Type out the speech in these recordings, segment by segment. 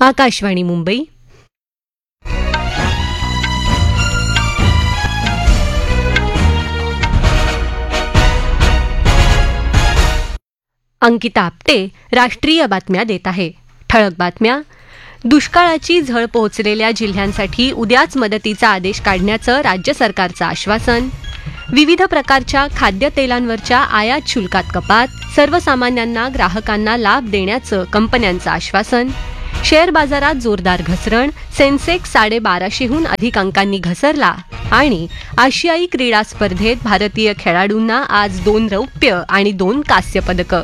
आकाशवाणी मुंबई. अंकिता आपटे राष्ट्रीय बातम्या देत आहे. ठळक बातम्या. दुष्काळाची झळ पोहोचलेल्या जिल्ह्यांसाठी उद्याच मदतीचा आदेश काढण्याचं राज्य सरकारचं आश्वासन. विविध प्रकारच्या खाद्यतेलांवरच्या आयात शुल्कात कपात. सर्वसामान्यांना ग्राहकांना लाभ देण्याचं कंपन्यांचं आश्वासन. शेअर बाजारात जोरदार घसरण. सेन्सेक्स 1250हून अधिक अंकांनी घसरला. आणि आशियाई क्रीडा स्पर्धेत भारतीय खेळाडूंना आज 2 रौप्य आणि 2 कांस्य पदकं.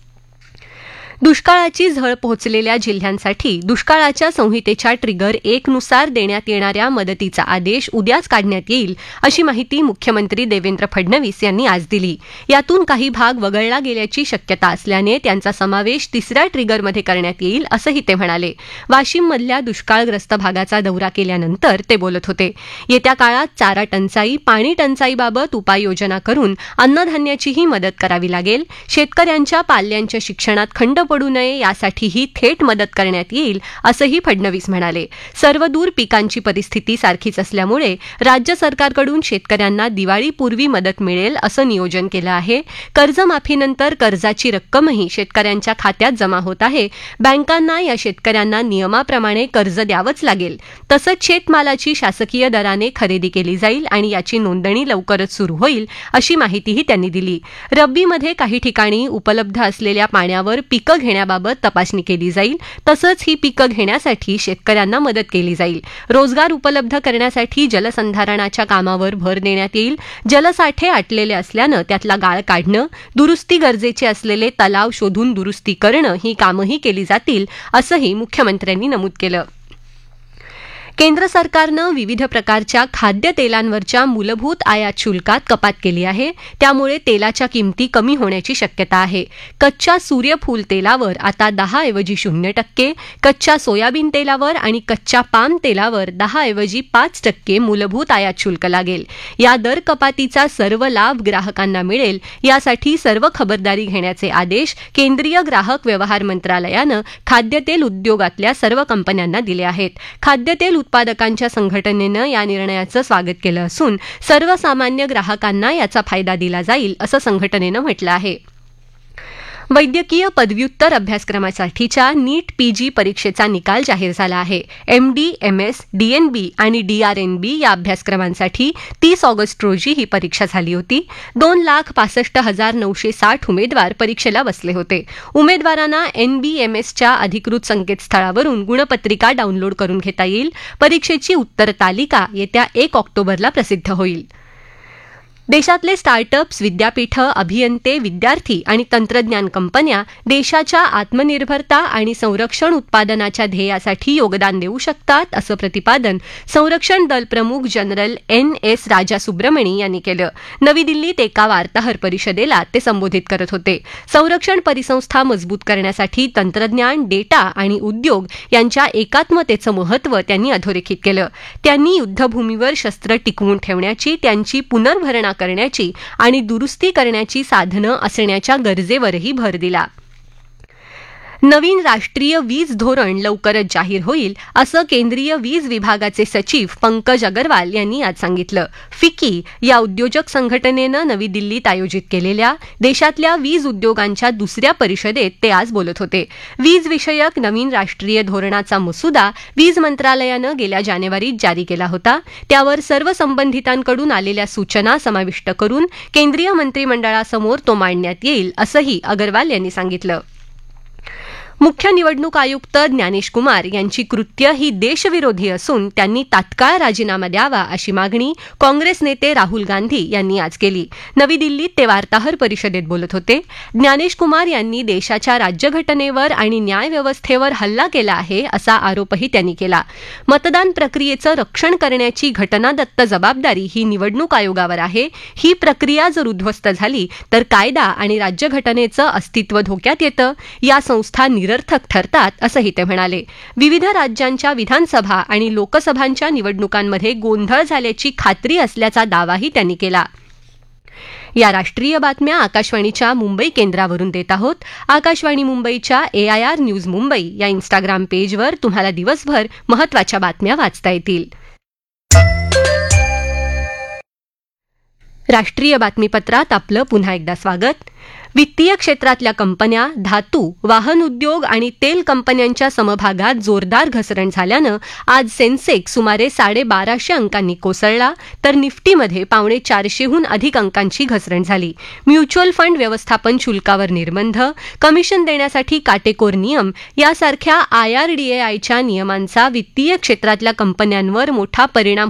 दुष्काळाची झळ पोहोचलेल्या जिल्ह्यांसाठी दुष्काळाच्या संहितेच्या ट्रिगर 1 नुसार देण्यात येणाऱ्या मदतीचा आदेश उद्याच काढण्यात येईल, अशी माहिती मुख्यमंत्री देवेंद्र फडणवीस यांनी आज दिली. यातून काही भाग वगळला गेल्याची शक्यता असल्याने त्यांचा समावेश 3ऱ्या ट्रिगरमध्ये करण्यात येईल, असंही ते म्हणाले. वाशिममधल्या दुष्काळग्रस्त भागाचा दौरा केल्यानंतर ते बोलत होते. येत्या काळात चारा टंचाई, पाणी टंचाईबाबत उपाययोजना करून अन्नधान्याचीही मदत करावी लागेल. शेतकऱ्यांच्या पाल्यांच्या शिक्षणात खंड पडू नये यासाठीही थेट मदत करण्यात येईल, असंही फडणवीस म्हणाले. सर्वदूर पिकांची परिस्थिती सारखीच असल्यामुळे राज्य सरकारकडून शेतकऱ्यांना दिवाळीपूर्वी मदत मिळेल असं नियोजन केलं आहे. कर्जमाफीनंतर कर्जाची रक्कमही शेतकऱ्यांच्या खात्यात जमा होत आहे. बँकांना या शेतकऱ्यांना नियमाप्रमाणे कर्ज द्यावंच लागेल. तसंच शेतमालाची शासकीय दराने खरेदी केली जाईल आणि याची नोंदणी लवकरच सुरू होईल, अशी माहितीही त्यांनी दिली. रब्बीमध्ये काही ठिकाणी उपलब्ध असलेल्या पाण्यावर पिकं घेण्याबाबत तपासणी केली जाईल. तसंच ही पिकं घेण्यासाठी शेतकऱ्यांना मदत केली जाईल. रोजगार उपलब्ध करण्यासाठी जलसंधारणाच्या कामावर भर देण्यात येईल. जलसाठे आटलेले असल्यानं त्यातला गाळ काढणं, दुरुस्ती गरजेचे असलेले तलाव शोधून दुरुस्ती करणं ही कामंही केली जातील, असंही मुख्यमंत्र्यांनी नमूद केलं. केंद्र सरकारनं विविध प्रकारच्या खाद्यतेलांवरच्या मूलभूत आयात शुल्कात कपात केली आहे. त्यामुळे तेलाच्या किमती कमी होण्याची शक्यता आहे. कच्च्या सूर्यफूल तेलावर आता 10 ऐवजी 0%, कच्च्या सोयाबीन तेलावर आणि कच्च्या पाम तेलावर 10 ऐवजी 5% मूलभूत आयात शुल्क लागेल. या दर कपातीचा सर्व लाभ ग्राहकांना मिळेल, यासाठी सर्व खबरदारी घेण्याचे आदेश केंद्रीय ग्राहक व्यवहार मंत्रालयानं खाद्यतेल उद्योगातल्या सर्व कंपन्यांना दिले आहेत. खाद्यतेल उत्पादकांच्या संघटनेनं या निर्णयाचं स्वागत केलं असून सर्वसामान्य ग्राहकांना याचा फायदा दिला जाईल, असं संघटनेनं म्हटलं आहे. वैद्यकीय पदव्युत्तर अभ्यासक्रमासाठीच्या नीट PG परीक्षेचा निकाल जाहीर झाला आहे. MD, MS, DNB आणि DRNB या अभ्यासक्रमांसाठी 30 ऑगस्ट रोजी ही परीक्षा झाली होती. 2,65,960 उमेदवार परीक्षेला बसले होते. उमेदवारांना NBMSच्या अधिकृत संकेतस्थळावरून गुणपत्रिका डाउनलोड करून घेता येईल. परीक्षेची उत्तर तालिका येत्या 1 ऑक्टोबरला प्रसिद्ध होईल. देशातले स्टार्टअप्स, विद्यापीठं, अभियंते, विद्यार्थी आणि तंत्रज्ञान कंपन्या देशाच्या आत्मनिर्भरता आणि संरक्षण उत्पादनाच्या ध्येयासाठी योगदान देऊ शकतात, असं प्रतिपादन संरक्षण दल प्रमुख जनरल NS राजा सुब्रमणी यांनी केलं. नवी दिल्लीत एका वार्ताहर परिषदेला ते संबोधित करत होते. संरक्षण परिसंस्था मजबूत करण्यासाठी तंत्रज्ञान, डेटा आणि उद्योग यांच्या एकात्मतेचं महत्त्व त्यांनी अधोरेखित केलं. त्यांनी युद्धभूमीवर शस्त्र टिकवून ठेवण्याची, त्यांची पुनर्भरणा करण्याची आणि दुरुस्ती करण्याची साधनं असण्याच्या गरजेवरही भर दिला. नवीन राष्ट्रीय वीज धोरण लवकरच जाहीर होईल, असं केंद्रीय वीज विभागाचे सचिव पंकज अग्रवाल यांनी आज सांगितलं. फिकी या उद्योजक संघटनेनं नवी दिल्लीत आयोजित केलेल्या देशातल्या वीज उद्योगांच्या 2ऱ्या परिषदेत ते आज बोलत होते. वीज विषयक नवीन राष्ट्रीय धोरणाचा मसुदा वीज मंत्रालयानं गेल्या जानेवारीत जारी केला होता. त्यावर सर्व संबंधितांकडून आलेल्या सूचना समाविष्ट करून केंद्रीय मंत्रिमंडळासमोर तो मांडण्यात येईल, असंही अग्रवाल यांनी सांगितलं. मुख्य निवडणूक आयुक्त ज्ञानेश कुमार यांची कृत्य ही देशविरोधी असून त्यांनी तात्काळ राजीनामा द्यावा, अशी मागणी काँग्रेस नेते राहुल गांधी यांनी आज केली. नवी दिल्लीत ते वार्ताहर परिषदेत बोलत होते. ज्ञानेश कुमार यांनी देशाच्या राज्यघटनेवर आणि न्यायव्यवस्थेवर हल्ला केला आहे, असा आरोपही त्यांनी केला. मतदान प्रक्रियेचं रक्षण करण्याची घटनादत्त जबाबदारी ही निवडणूक आयोगावर आहे. ही प्रक्रिया जर उद्ध्वस्त झाली तर कायदा आणि राज्यघटनेचं अस्तित्व धोक्यात येतं. या संस्था निरर्थक ठरतात, असंही ते म्हणाले. विविध राज्यांच्या विधानसभा आणि लोकसभांच्या निवडणुकांमध्ये गोंधळ झाल्याची खात्री असल्याचा दावाही त्यांनी केला. या राष्ट्रीय बातम्या आकाशवाणीच्या मुंबई केंद्रावरून देत आहोत. आकाशवाणी मुंबईच्या AIR न्यूज मुंबई या इंस्टाग्राम पेजवर तुम्हाला दिवसभर महत्त्वाच्या बातम्या वाचता येतील. राष्ट्रीय बातमीपत्रात आपलं पुन्हा एकदा स्वागत. वित्तीय क्षेत्रातल्या कंपन्या, धातू, वाहन उद्योग आणि तेल कंपन्यांच्या समभागात जोरदार घसरण झाल्यानं आज सेन्सेक्स सुमारे 1250 अंकांनी कोसळला, तर निफ्टीमध्ये 450हून अधिक अंकांची घसरण झाली. म्युच्युअल फंड व्यवस्थापन शुल्कावर निर्बंध, कमिशन देण्यासाठी काटेकोर नियम यासारख्या IRDAIच्या नियमांचा वित्तीय क्षेत्रातल्या कंपन्यांवर मोठा परिणाम